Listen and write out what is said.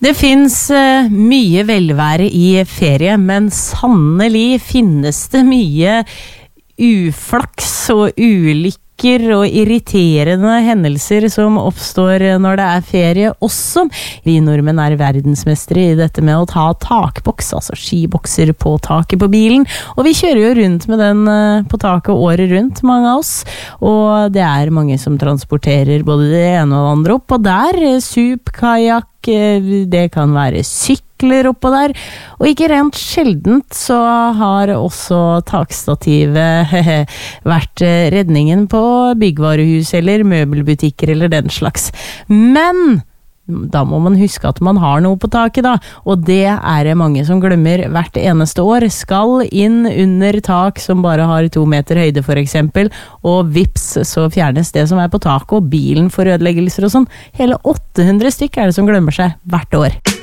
Det finnes mye velvære i ferie, men sannelig finnes det mye uflaks og ulykker og irriterende hendelser som oppstår når det ferie også. Vi nordmenn verdensmestere i dette med å ta takboks, altså skibokser på taket på bilen, og vi kjører jo rundt med den på taket året rundt, mange av oss, og det mange som transporterer både det ene og det andre opp, og der sup, kajak, det kan være sykler oppå der, og ikke rent sjeldent så har også takstativet vært redningen på byggvarehus eller møbelbutikker eller den slags. Men da må man huske at man har noe på taket da, og det det mange som glemmer hvert eneste år. Skal inn under tak som bare har 2 meter høyde for eksempel, og vips så fjernes det som på taket, og bilen får ødeleggelser og sånn. Hele 800 stykk det som glemmer seg hvert år.